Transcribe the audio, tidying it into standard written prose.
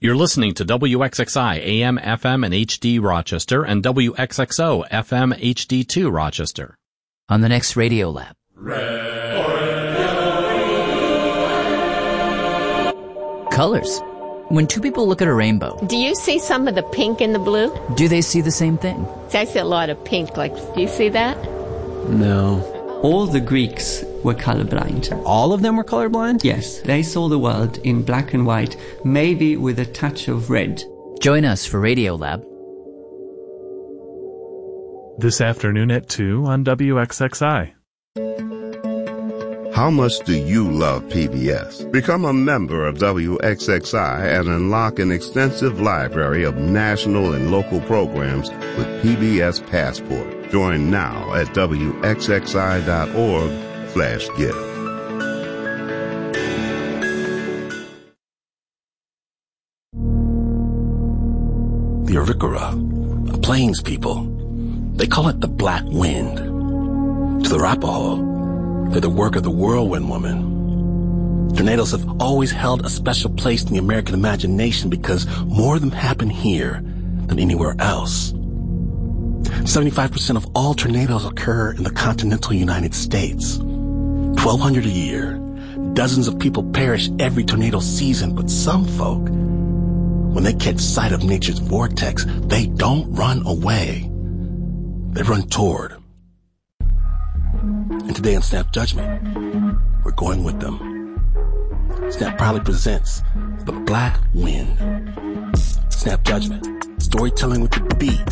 You're listening to WXXI AM, FM, and HD Rochester and WXXO FM HD2 Rochester. On the next Radio Lab. Colors. When two people look at a rainbow, Do you see some of the pink in the blue? do they see the same thing? I see a lot of pink. Like, do you see that? No. All the Greeks were colorblind. All of them were colorblind? Yes, they saw the world in black and white, maybe with a touch of red. Join us for Radio Lab. This afternoon at 2 on WXXI. How much do you love PBS? Become a member of WXXI and unlock an extensive library of national and local programs with PBS Passport. Join now at WXXI.org/give. The Arikara, a Plains people. They call it the Black Wind. To the Arapaho, they're the work of the Whirlwind Woman. Tornadoes have always held a special place in the American imagination because more of them happen here than anywhere else. 75% of all tornadoes occur in the continental United States. 1,200 a year. Dozens of people perish every tornado season, but some folk, when they catch sight of nature's vortex, they don't run away. They run toward. And today on Snap Judgment, we're going with them. Snap proudly presents The Black Wind. Snap Judgment, storytelling with the beat.